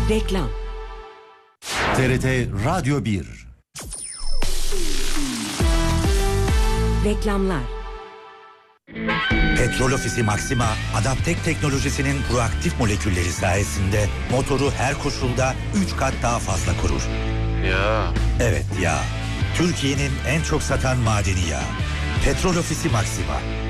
Reklam. TRT Radyo 1. Reklamlar. Petrol Ofisi Maxima, Adaptek teknolojisinin proaktif molekülleri sayesinde motoru her koşulda 3 kat daha fazla korur. Ya. Evet ya. Türkiye'nin en çok satan madeni yağı. Petrol Ofisi Maxima.